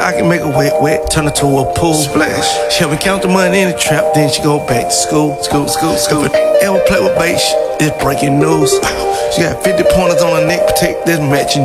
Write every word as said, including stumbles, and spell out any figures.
I can make her wet, wet, turn her to a pool. Splash. She help me count the money in the trap, then she go back to school. School, school, school. If I ever play with bass, it's breaking news. She got fifty pointers on her neck, protect this matching